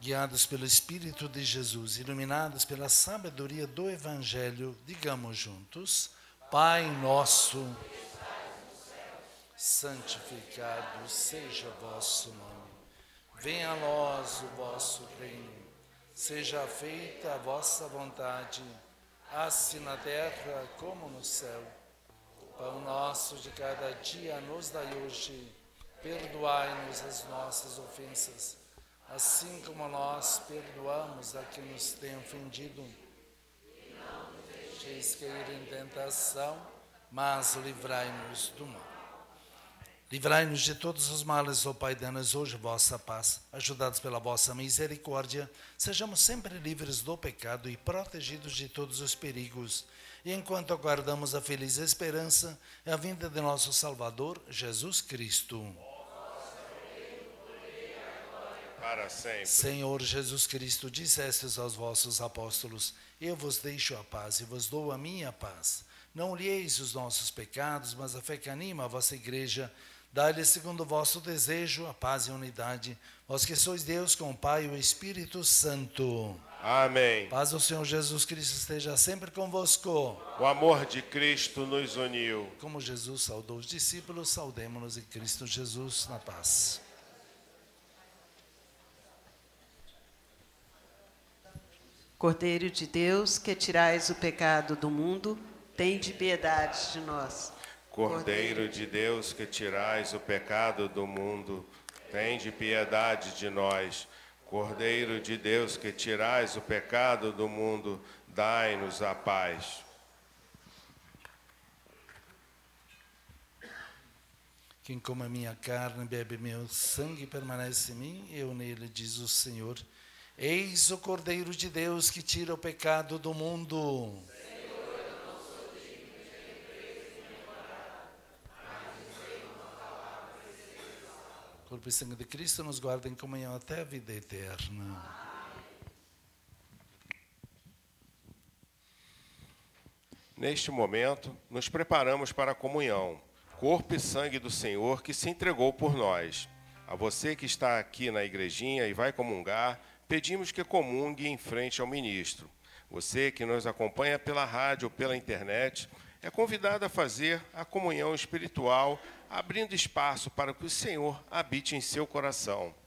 Guiados pelo Espírito de Jesus, iluminados pela sabedoria do Evangelho, digamos juntos: Pai nosso, santificado seja o vosso nome. Venha a nós o vosso reino. Seja feita a vossa vontade, assim na terra como no céu. O pão nosso de cada dia nos dai hoje. Perdoai-nos as nossas ofensas, assim como nós perdoamos a quem nos tem ofendido. Não nos deixeis cair em tentação, mas livrai-nos do mal. Livrai-nos de todos os males, ó Pai, dai-nos hoje vossa paz. Ajudados pela vossa misericórdia, sejamos sempre livres do pecado e protegidos de todos os perigos. E enquanto aguardamos a feliz esperança e a vinda de nosso Salvador, Jesus Cristo. Para sempre. Senhor Jesus Cristo, dissestes aos vossos apóstolos: eu vos deixo a paz e vos dou a minha paz. Não olheis os nossos pecados, mas a fé que anima a vossa igreja. Dai-lhe, segundo o vosso desejo, a paz e a unidade. Vós que sois Deus com o Pai e o Espírito Santo. Amém. Paz do Senhor Jesus Cristo esteja sempre convosco. O amor de Cristo nos uniu. Como Jesus saudou os discípulos, saudemo-nos em Cristo Jesus na paz. Cordeiro de Deus, que tirais o pecado do mundo, tende piedade de nós. Cordeiro de Deus, que tirais o pecado do mundo, tende piedade de nós. Cordeiro de Deus, que tirais o pecado do mundo, dai-nos a paz. Quem come a minha carne, bebe meu sangue, permanece em mim, eu nele, diz o Senhor. Eis o Cordeiro de Deus que tira o pecado do mundo. Senhor, eu não sou digno de entrar em minha morada, mas dizei uma palavra e serei salvo. Corpo e sangue de Cristo nos guarda em comunhão até a vida eterna. Neste momento, nos preparamos para a comunhão. Corpo e sangue do Senhor que se entregou por nós. A você que está aqui na igrejinha e vai comungar, pedimos que comungue em frente ao ministro. Você que nos acompanha pela rádio ou pela internet, é convidado a fazer a comunhão espiritual, abrindo espaço para que o Senhor habite em seu coração.